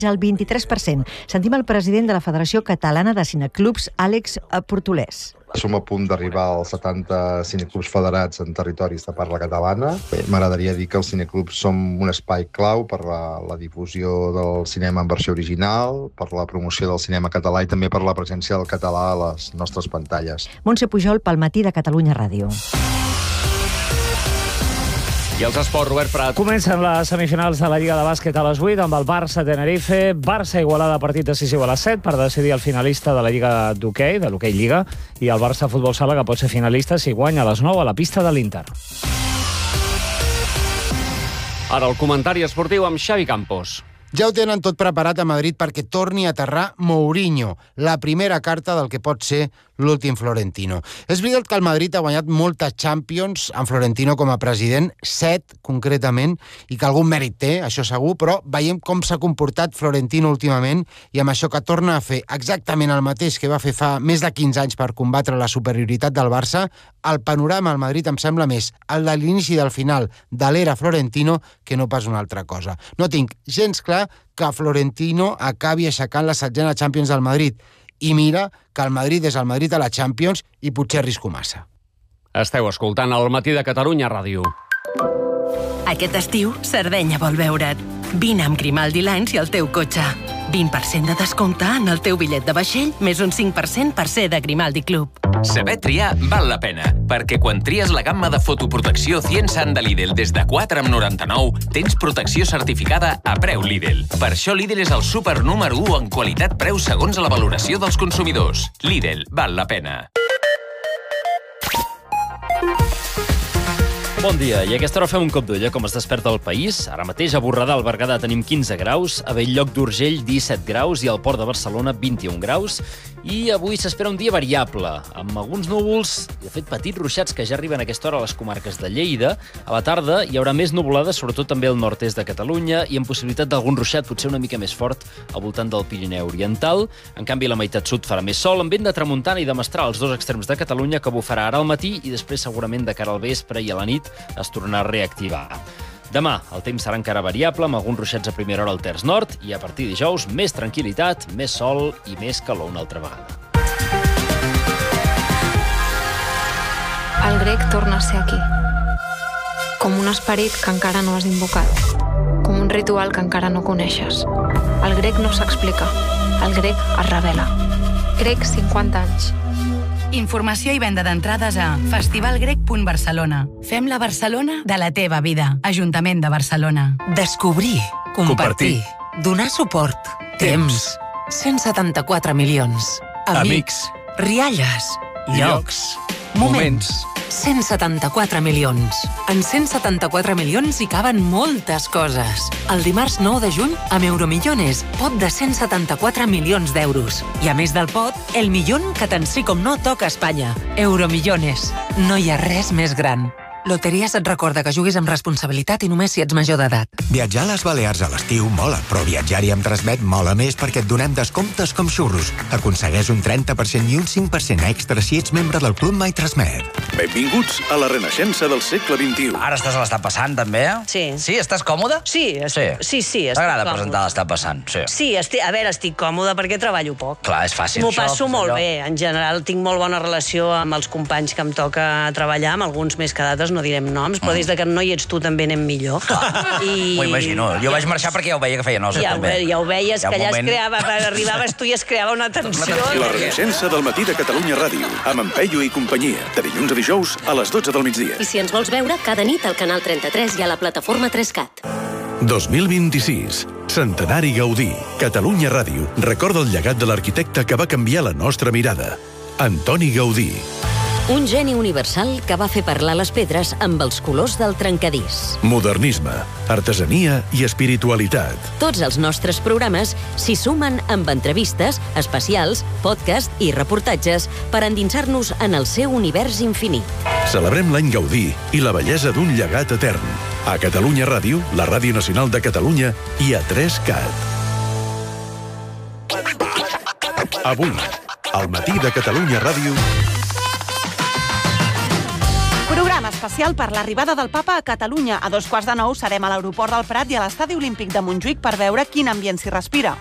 el 23%. Sentim el president de la Federació Catalana de Cineclubs, Àlex Portolès. Som a punt d'arribar als 70 cineclubs federats en territoris de parla catalana. M'agradaria dir que els cineclubs som un espai clau per la difusió del cinema en versió original, per la promoció del cinema català i també per la presència del català a les nostres pantalles. Montse Pujol, pel Matí de Catalunya Ràdio. I els esports, Robert Prat. Comencen les semifinals de la Lliga de Bàsquet a les 8 amb el Barça-Tenerife. Barça-Igualada, partit decisiu a les 7 per decidir el finalista de la Lliga d'hoquei, de l'hoquei Lliga, i el Barça-Futbol Sala, que pot ser finalista si guanya a les 9 a la pista de l'Inter. Ara el comentari esportiu amb Xavi Campos. Ja ho tenen tot preparat a Madrid perquè torni a aterrar Mourinho, la primera carta del que pot ser l'últim Florentino. És veritat que el Madrid ha guanyat moltes Champions amb Florentino com a president, 7 concretament, i que algun mèrit té, això segur, però veiem com s'ha comportat Florentino últimament i amb això que torna a fer exactament el mateix que va fer fa més de 15 anys per combatre la superioritat del Barça, el panorama al Madrid em sembla més el de l'inici del final de l'era Florentino que no pas una altra cosa. No tinc gens clar que Florentino acabi aixecant la 7a Champions del Madrid. I mira que el Madrid és el Madrid a la Champions i potser arrisco massa. Esteu escoltant el Matí de Catalunya Ràdio. Aquest estiu, Sardenya vol veure't. Vine amb Grimaldi Lines i el teu cotxe. 20% de descompte en el teu bitllet de vaixell, més un 5% per ser de Grimaldi Club. Saber triar val la pena, perquè quan tries la gamma de fotoprotecció Ciensan de Lidl des de 4,99, tens protecció certificada a preu Lidl. Per això Lidl és el súper número 1 en qualitat-preu segons la valoració dels consumidors. Lidl, val la pena. Bon dia, i a aquesta hora fem un cop d'ull com es desperta el país. Ara mateix a Borredà, al Berguedà, tenim 15 graus, a Bell-lloc d'Urgell 17 graus i al Port de Barcelona 21 graus. I avui s'espera un dia variable, amb alguns núvols i, de fet, petits ruixats que ja arriben a aquesta hora a les comarques de Lleida. A la tarda hi haurà més nuvolades, sobretot també al nord-est de Catalunya, i amb possibilitat d'algun ruixat, potser una mica més fort, al voltant del Pirineu Oriental. En canvi, la meitat sud farà més sol, amb vent de tramuntana i de mestral als dos extrems de Catalunya, que bufarà ara al matí i després, segurament, de cara al vespre i a la nit, es tornarà a reactivar. Demà el temps serà encara variable, amb alguns ruixats a primera hora al terç nord, i a partir de dijous més tranquil·litat, més sol i més calor una altra vegada. El grec torna a ser aquí. Com un esperit que encara no has invocat. Com un ritual que encara no coneixes. El grec no s'explica. El grec es revela. Grec 50 anys. Informació i venda d'entrades a festivalgrec.barcelona. Fem la Barcelona de la teva vida. Ajuntament de Barcelona. Descobrir, compartir, donar suport, temps. 174 milions. Amics. Rialles. Llocs. Moments. 174 milions. En 174 milions hi caben moltes coses. El dimarts 9 de juny, amb Euromillones, pot de 174 milions d'euros. I a més del pot, el millón que tant sí com no toca a Espanya. Euromillones. No hi ha res més gran. Loteries et recorda que juguis amb responsabilitat i només si ets major d'edat. Viatjar a les Balears a l'estiu mola, però viatjar-hi amb Transmet mola més perquè et donem descomptes com xurros. Aconsegueix un 30% i un 5% extra si ets membre del Club My Transmet. Benvinguts a la renaixença del segle XXI. Ara estàs a l'Està Passant, també? Sí. Sí? Estàs còmode? Sí, estic T'agrada còmode. presentar l'Està Passant? Sí, estic còmode perquè treballo poc. Clar, és fàcil. M'ho passo molt bé. En general, tinc molt bona relació amb els companys que em toca treballar, amb alguns més que d'altres, no direm noms, però des que no hi ets tu també anem millor. M'ho imagino. Jo vaig marxar perquè ja ho veia que feia nosa, també. Ja ho veies, que allà arribaves tu i es creava una tensió. La renaixença del Matí de Catalunya Ràdio, amb en Peyu i companyia, de dilluns a dijous a les 12 del migdia. I si ens vols veure, cada nit al canal 33 i a la plataforma 3CAT. 2026. Centenari Gaudí. Catalunya Ràdio recorda el llegat de l'arquitecte que va canviar la nostra mirada. Antoni Gaudí. Un geni universal que va fer parlar les pedres amb els colors del trencadís. Modernisme, artesania i espiritualitat. Tots els nostres programes s'hi sumen amb entrevistes, especials, podcast i reportatges per endinsar-nos en el seu univers infinit. Celebrem l'any Gaudí i la bellesa d'un llegat etern. A Catalunya Ràdio, la Ràdio Nacional de Catalunya i a 3CAT. Avui, al Matí de Catalunya Ràdio... Programes especial per l'arribada del papa a Catalunya. A 8:45 serem a l'aeroport del Prat i a l'estadi olímpic de Montjuïc per veure quin ambient s'hi respira.